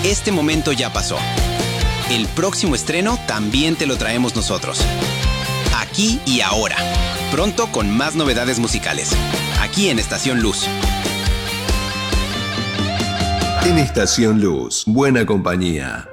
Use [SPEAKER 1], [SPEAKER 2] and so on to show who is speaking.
[SPEAKER 1] este momento ya pasó. El próximo estreno también te lo traemos nosotros. Aquí y ahora. Pronto con más novedades musicales. Aquí en Estación Luz.
[SPEAKER 2] En Estación Luz, buena compañía.